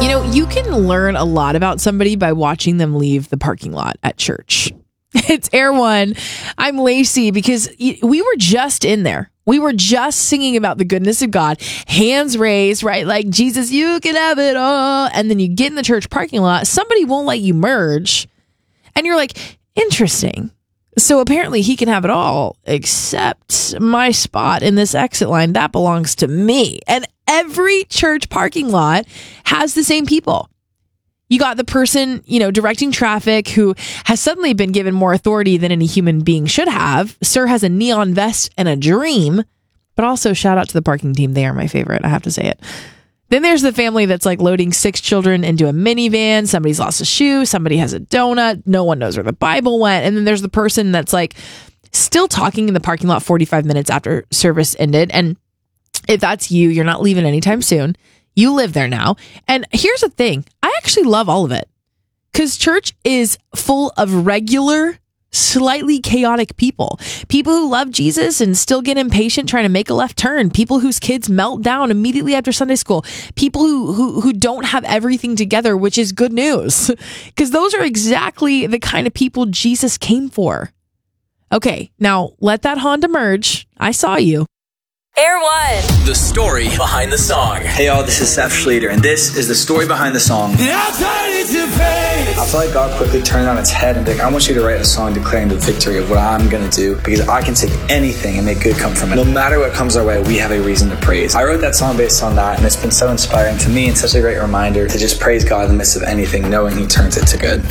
You know, you can learn a lot about somebody by watching them leave the parking lot at church. It's Air One. I'm Lacey because we were just in there. We were just singing about the goodness of God, hands raised, right? Like, Jesus, you can have it all. And then you get in the church parking lot. Somebody won't let you merge. And you're like, interesting. So apparently he can have it all, except my spot in this exit line. That belongs to me. And every church parking lot has the same people. You got the person, directing traffic who has suddenly been given more authority than any human being should have. Sir has a neon vest and a dream, but also shout out to the parking team. They are my favorite. I have to say it. Then there's the family that's like loading 6 children into a minivan. Somebody's lost a shoe. Somebody has a donut. No one knows where the Bible went. And then there's the person that's like still talking in the parking lot 45 minutes after service ended. And if that's you, you're not leaving anytime soon. You live there now. And here's the thing. I actually love all of it because church is full of regular, slightly chaotic people. People who love Jesus and still get impatient trying to make a left turn. People whose kids melt down immediately after Sunday school. People who don't have everything together, which is good news because those are exactly the kind of people Jesus came for. Okay, now let that Honda merge. I saw you. Air One. The story behind the song. Hey y'all, this is Seth Schlueter, and this is the story behind the song. I feel like God quickly turned it on its head and be like, I want you to write a song declaring the victory of what I'm going to do, because I can take anything and make good come from it. No matter what comes our way, we have a reason to praise. I wrote that song based on that, and it's been so inspiring to me and such a great reminder to just praise God in the midst of anything, knowing He turns it to good.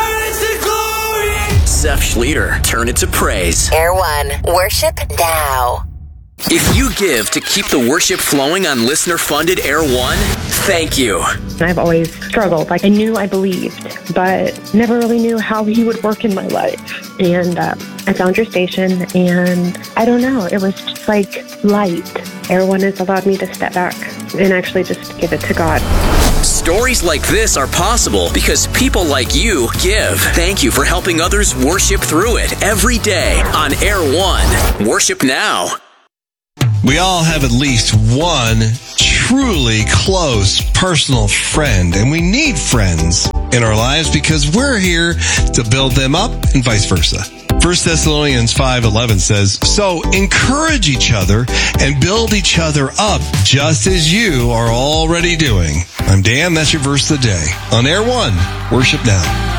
Seth Schlueter, turn it to praise. Air One. Worship now. If you give to keep the worship flowing on listener-funded Air One, thank you. I've always struggled. I knew I believed, but never really knew how He would work in my life. And I found your station, and I don't know, it was just like light. Air One has allowed me to step back and actually just give it to God. Stories like this are possible because people like you give. Thank you for helping others worship through it every day on Air One. Worship now. We all have at least one truly close personal friend, and we need friends in our lives because we're here to build them up and vice versa. 1 Thessalonians 5:11 says, so encourage each other and build each other up just as you are already doing. I'm Dan, that's your verse of the day. On Air One, worship now.